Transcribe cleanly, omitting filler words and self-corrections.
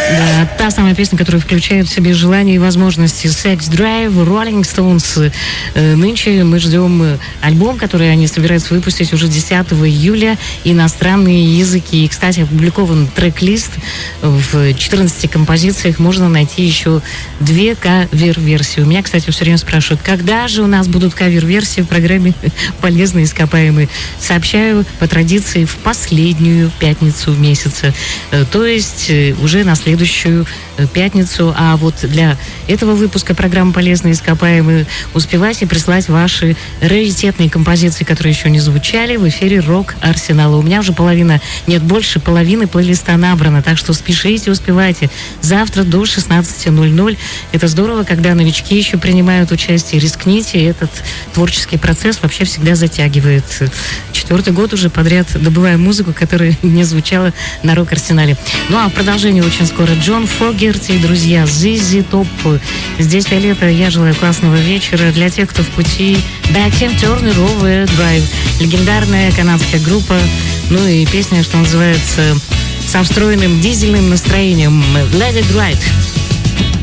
Да, та самая песня, которая включает в себе желание и возможности. Sex Drive, Rolling Stones. Нынче мы ждем альбом, который они собираются выпустить уже 10 июля. Иностранные языки. И, кстати, опубликован трек-лист в 14 композициях. Можно найти еще 2 кавер-версии. У меня, кстати, все время спрашивают, когда же у нас будут кавер-версии в программе «Полезные ископаемые». Сообщаю по традиции в последнюю пятницу месяца. То есть уже на следующую пятницу. А вот для этого выпуска программы «Полезные ископаемые» успевайте прислать ваши раритетные композиции, которые еще не звучали в эфире «Рок-Арсенала». У меня уже больше половины плейлиста набрано, так что спешите, успевайте. Завтра до 16:00. Это здорово, когда новички еще принимают участие. Рискните, этот творческий процесс вообще всегда затягивает. 4-й год уже подряд добываем музыку, которая не звучала на «Рок-Арсенале». Ну а в продолжении очень скоро Джон Фогерти и друзья, ZZ Top. Здесь Виолетта, я желаю классного вечера. Для тех, кто в пути, Backend Turner Overdrive. Легендарная канадская группа. Ну и песня, что называется, со встроенным дизельным настроением. Let it ride.